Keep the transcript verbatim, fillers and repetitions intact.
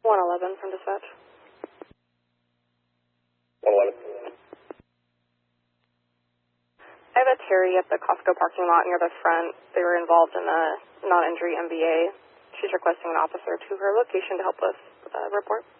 one eleven from dispatch. one eleven. I have a Terry at the Costco parking lot near the front. They were involved in a non-injury M B A. She's requesting an officer to her location to help with the report.